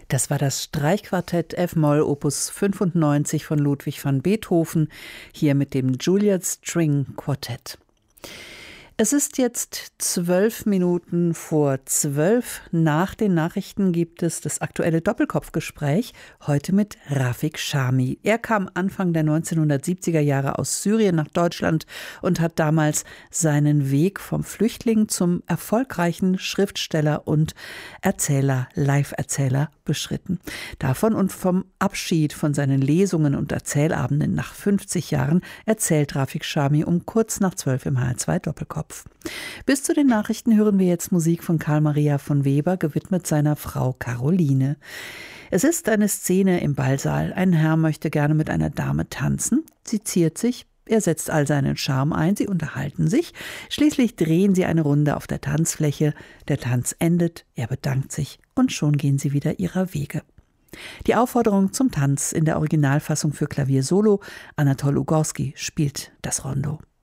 Das war das Streichquartett F-Moll Opus 95 von Ludwig van Beethoven, hier mit dem Juilliard String Quartett. Es ist jetzt 12 Minuten vor 12. Nach den Nachrichten gibt es das aktuelle Doppelkopfgespräch, heute mit Rafik Chami. Er kam Anfang der 1970er Jahre aus Syrien nach Deutschland und hat damals seinen Weg vom Flüchtling zum erfolgreichen Schriftsteller und Erzähler, Live-Erzähler beschritten. Davon und vom Abschied von seinen Lesungen und Erzählabenden nach 50 Jahren erzählt Rafik Chami um kurz nach 12 im HR2 Doppelkopf. Bis zu den Nachrichten hören wir jetzt Musik von Karl Maria von Weber, gewidmet seiner Frau Caroline. Es ist eine Szene im Ballsaal. Ein Herr möchte gerne mit einer Dame tanzen. Sie ziert sich. Er setzt all seinen Charme ein, sie unterhalten sich. Schließlich drehen sie eine Runde auf der Tanzfläche. Der Tanz endet, er bedankt sich und schon gehen sie wieder ihrer Wege. Die Aufforderung zum Tanz in der Originalfassung für Klavier Solo. Anatol Ugorski spielt das Rondo.